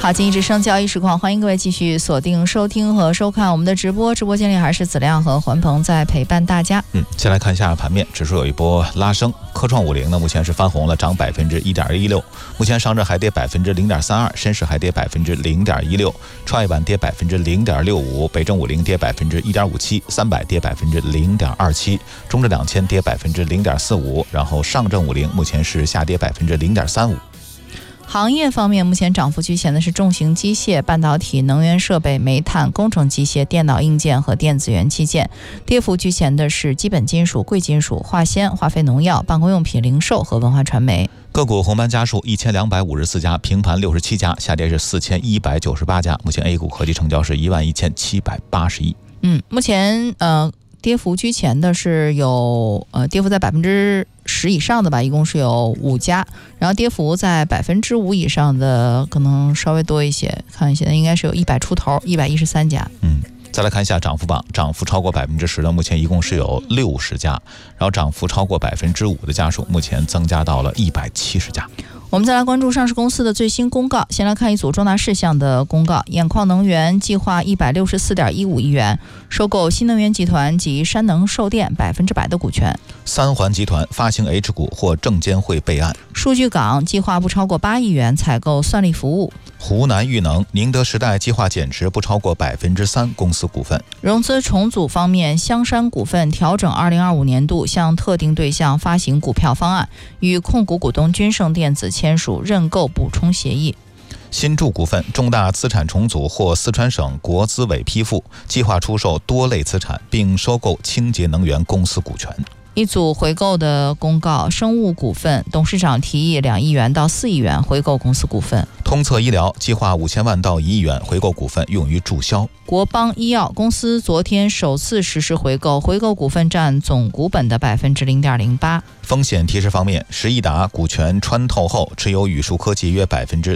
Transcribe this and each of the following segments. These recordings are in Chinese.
好，经济之声交易实况，欢迎各位继续锁定收听和收看我们的直播。直播间里还是子亮和环鹏在陪伴大家。 先来看一下盘面，指数有一波拉升，科创50呢目前是翻红了，涨1.16%。目前上证还跌0.32%，深市还跌0.16%，创业板跌0.65%，北证50跌1.57%，300跌0.27%，中证2000跌0.45%，然后上证50目前是下跌0.35%。 行业方面，目前涨幅居前的是重型机械、半导体、能源设备、煤炭、工程机械、电脑硬件和电子元器件；跌幅居前的是基本金属、贵金属、化纤、化肥农药、办公用品零售和文化传媒。 个股红盘家数1254家，平盘67家，下跌是4198家。目前 A 股合计成交是11780亿。 目前跌幅居前的是有跌幅在10%以上的吧，一共是有5家，然后跌幅在5%以上的可能稍微多一些，看现在应该是有100出头，113家。 再来看一下涨幅榜，涨幅超过10%的目前一共是有60家，然后涨幅超过5%的家数目前增加到了170家。 我们再来关注上市公司的最新公告。先来看一组重大事项的公告。兖矿能源计划164.15亿元收购新能源集团及山能售电100%的股权。 三环集团发行 H 股或证监会备案。 数据港计划不超过8亿元采购算力服务。 湖南裕能、宁德时代计划减持不超过3%公司股份。 融资重组方面，香山股份调整2025年度向特定对象发行股票方案，与控股股东君盛电子签署认购补充协议。 新筑股份重大资产重组获四川省国资委批复，计划出售多类资产，并收购清洁能源公司股权。 一组回购的公告，生物股份董事长提议2亿元到4亿元回购公司股份。 通策医疗计划5000万到1亿元回购股份用于注销。 国邦医药公司昨天首次实施回购，回购股份占总股本的0.08%。 风险提示方面，十亿达股权穿透后持有宇树科技约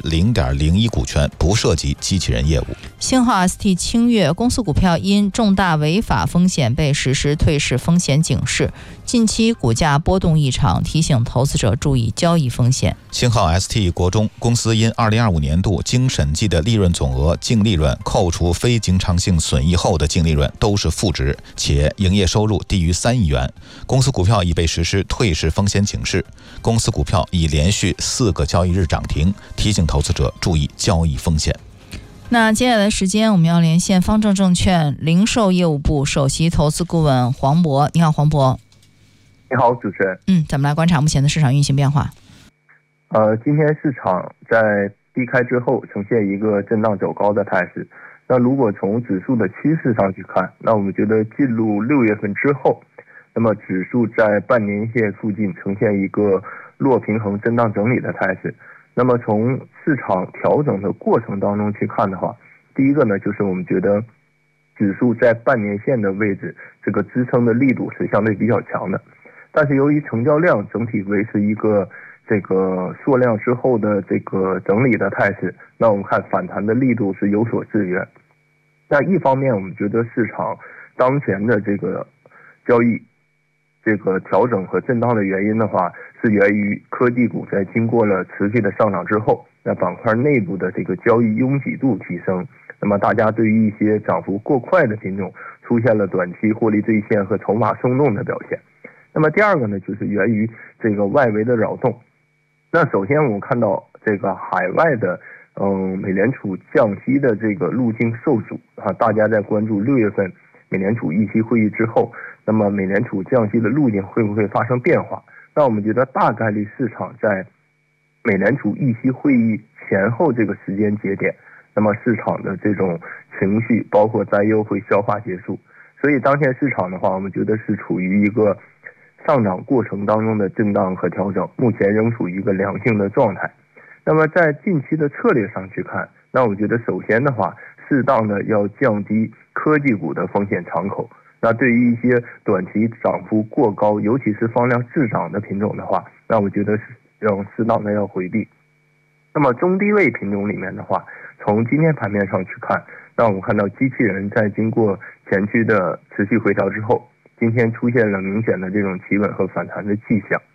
0.01%股权，不涉及机器人业务。 星号 ST 清越公司股票因重大违法风险被实施退市风险警示，近期股价波动异常，提醒投资者注意交易风险。 星号 ST 国中公司因2025年度经审计的利润总额、净利润扣除非经常性损益后的净利润都是负值，且营业收入低于3亿元。公司股票已被实施退市风险警示，公司股票已连续4个交易日涨停，提醒投资者注意交易风险。 那接下来的时间，我们要连线方正证券零售业务部首席投资顾问黄渤。你好，黄渤。 你好，主持人。 咱们来观察目前的市场运行变化。 今天市场在低开之后呈现一个震荡走高的态势。那如果从指数的趋势上去看，那我们觉得进入6月份之后，那么指数在半年线附近呈现一个弱平衡震荡整理的态势。那么从市场调整的过程当中去看的话，第一个呢，就是我们觉得指数在半年线的位置，这个支撑的力度是相对比较强的。但是由于成交量整体维持一个这个缩量之后的这个整理的态势，那我们看反弹的力度是有所制约。那一方面我们觉得市场当前的这个交易这个调整和震荡的原因的话，是源于科技股在经过了持续的上涨之后，那板块内部的这个交易拥挤度提升，那么大家对于一些涨幅过快的品种出现了短期获利兑现和筹码松动的表现。那么第二个呢，就是源于这个外围的扰动。那首先我们看到这个海外的美联储降息的这个路径受阻大家在关注6月份美联储议息会议之后，那么美联储降息的路径会不会发生变化？那我们觉得大概率市场在美联储议息会议前后这个时间节点，那么市场的这种情绪包括担忧会消化结束。所以当前市场的话，我们觉得是处于一个上涨过程当中的震荡和调整，目前仍处于一个良性的状态。那么在近期的策略上去看，那我觉得首先的话，适当的要降低科技股的风险敞口。那对于一些短期涨幅过高，尤其是放量滞涨的品种的话，那我觉得是要适当的要回避。那么中低位品种里面的话，从今天盘面上去看，那我们看到机器人在经过前期的持续回调之后，今天出现了明显的这种企稳和反弹的迹象。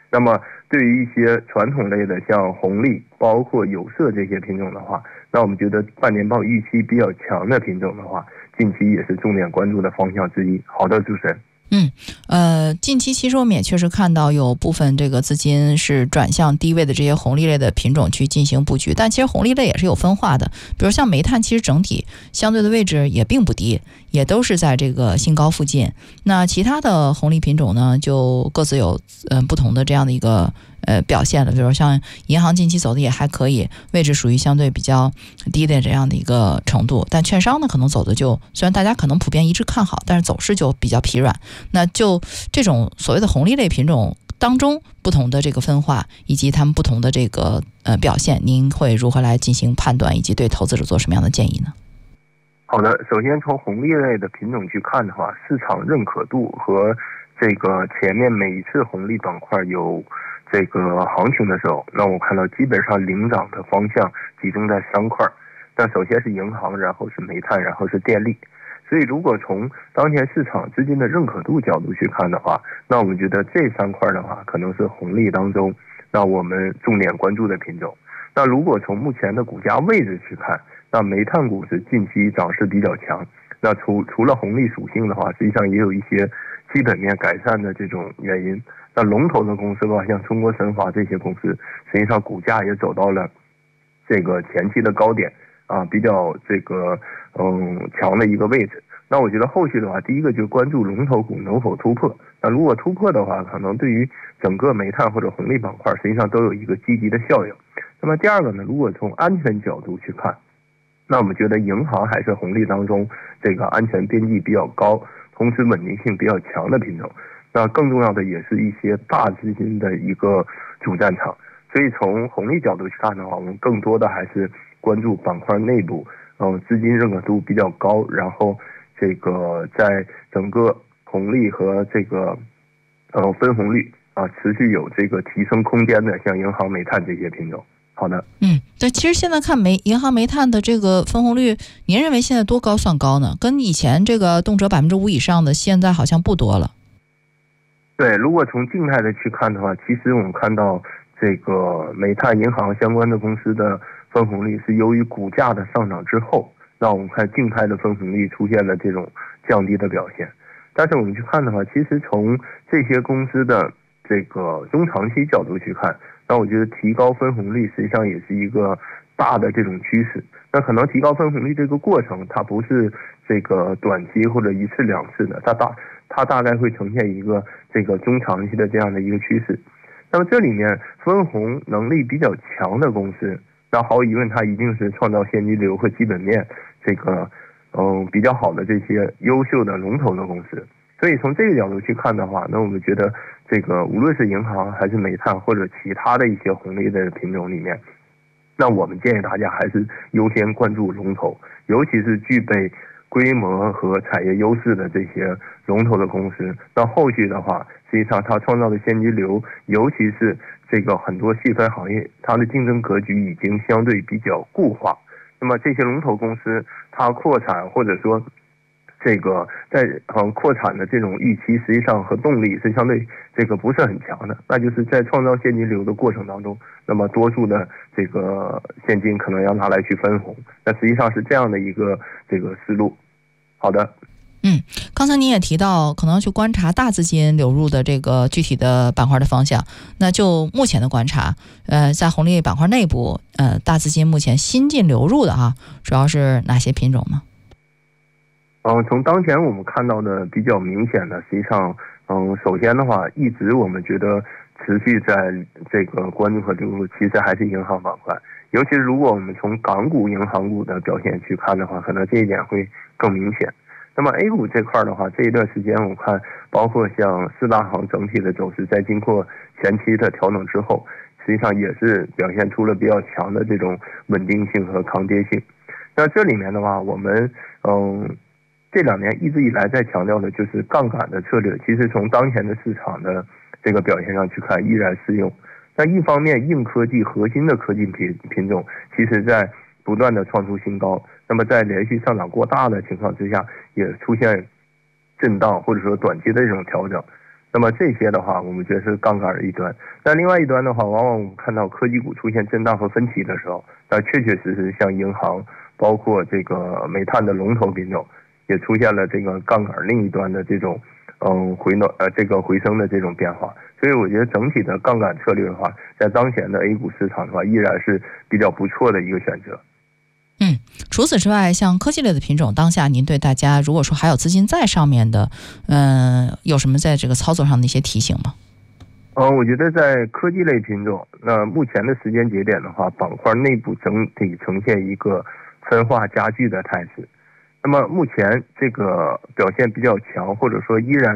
那么对于一些传统类的像红利包括有色这些品种的话，那我们觉得半年报预期比较强的品种的话，近期也是重点关注的方向之一。好的，主持人。 近期其实我们也确实看到有部分这个资金是转向低位的这些红利类的品种去进行布局，但其实红利类也是有分化的，比如像煤炭，其实整体相对的位置也并不低，也都是在这个新高附近。那其他的红利品种呢，就各自有不同的这样的一个表现了，比如像银行近期走的也还可以，位置属于相对比较低的这样的一个程度，但券商呢可能走的就虽然大家可能普遍一致看好，但是走势就比较疲软。那就这种所谓的红利类品种当中不同的这个分化以及他们不同的这个表现，您会如何来进行判断，以及对投资者做什么样的建议呢？ 好的，首先从红利类的品种去看的话，市场认可度和这个前面每一次红利板块有这个行情的时候，那我看到基本上领涨的方向集中在3块，那首先是银行，然后是煤炭，然后是电力。所以如果从当前市场资金的认可度角度去看的话，那我们觉得这3块的话可能是红利当中那我们重点关注的品种。那如果从目前的股价位置去看，那煤炭股是近期涨势比较强，那除了红利属性的话，实际上也有一些基本面改善的这种原因。那龙头的公司吧，像中国神华这些公司，实际上股价也走到了这个前期的高点啊，比较这个强的一个位置。那我觉得后续的话，第一个就关注龙头股能否突破。那如果突破的话，可能对于整个煤炭或者红利板块实际上都有一个积极的效应。那么第二个呢，如果从安全角度去看，那我们觉得银行还是红利当中这个安全边际比较高，同时稳定性比较强的品种。那更重要的也是一些大资金的一个主战场。所以从红利角度去看的话，我们更多的还是关注板块内部资金认可度比较高，然后这个在整个红利和这个分红率持续有这个提升空间的，像银行、煤炭这些品种。好的， 对，其实现在看银行煤炭的这个分红率，您认为现在多高算高呢？跟以前这个动辄5%以上的，现在好像不多了。 对，如果从静态的去看的话，其实我们看到这个煤炭、银行相关的公司的分红率是由于股价的上涨之后，那我们看静态的分红率出现了这种降低的表现。但是我们去看的话，其实从这些公司的这个中长期角度去看，那我觉得提高分红率实际上也是一个大的这种趋势。那可能提高分红率这个过程，它不是这个短期或者1次2次的，它大概会呈现一个这个中长期的这样的一个趋势。那么这里面分红能力比较强的公司，那毫无疑问它一定是创造现金流和基本面这个比较好的这些优秀的龙头的公司。所以从这个角度去看的话，那我们觉得这个无论是银行还是煤炭或者其他的一些红利的品种里面，那我们建议大家还是优先关注龙头，尤其是具备规模和产业优势的这些龙头的公司。那后续的话，实际上它创造的现金流，尤其是这个很多细分行业，它的竞争格局已经相对比较固化。那么这些龙头公司它扩产或者说这个在扩产的这种预期，实际上和动力是相对这个不是很强的，那就是在创造现金流的过程当中，那么多数的这个现金可能要拿来去分红，那实际上是这样的一个这个思路。好的。 刚才您也提到可能去观察大资金流入的这个具体的板块的方向，那就目前的观察在红利板块内部大资金目前新进流入的主要是哪些品种呢？ 从当前我们看到的比较明显的，实际上首先的话，一直我们觉得持续在这个关注和流入，其实还是银行板块。尤其是如果我们从港股银行股的表现去看的话，可能这一点会更明显。那么 A 股这块的话，这一段时间我看包括像4大行整体的走势，在经过前期的调整之后，实际上也是表现出了比较强的这种稳定性和抗跌性。那这里面的话，我们这2年一直以来在强调的就是杠杆的策略，其实从当前的市场的这个表现上去看依然适用。那一方面硬科技核心的科技品种其实在不断的创出新高，那么在连续上涨过大的情况之下，也出现震荡或者说短期的这种调整。 那么这些的话，我们觉得是杠杆的一端。那另外一端的话，往往我们看到科技股出现震荡和分歧的时候，那确确实实像银行，包括这个煤炭的龙头品种，也出现了这个杠杆另一端的这种回升的这种变化。所以我觉得整体的杠杆策略的话，在当前的 A 股市场的话，依然是比较不错的一个选择。 除此之外，像科技类的品种，当下您对大家如果说还有资金在上面的，有什么在这个操作上的一些提醒吗？ 我觉得在科技类品种，那目前的时间节点的话，板块内部整体呈现一个分化加剧的态势。那么目前这个表现比较强，或者说依然